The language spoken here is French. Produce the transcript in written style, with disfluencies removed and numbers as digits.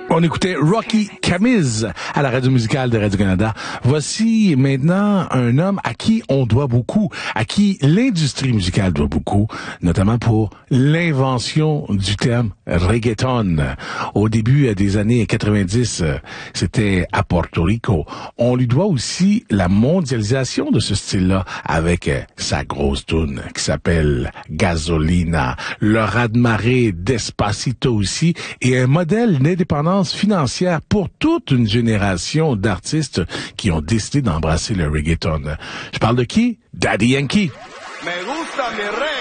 On écoutait Rocky Camiz à la radio musicale de Radio-Canada. Voici maintenant un homme à qui on doit beaucoup, à qui l'industrie musicale doit beaucoup, notamment pour l'invention du terme reggaeton. Au début des années 90, c'était à Porto Rico. On lui doit aussi la mondialisation de ce style-là avec sa grosse toune qui s'appelle Gasolina, le raz-de-marée Despacito aussi, et un modèle d'indépendance financière pour toute une génération d'artistes qui ont décidé d'embrasser le reggaeton. Je parle de qui? Daddy Yankee. Me gusta mi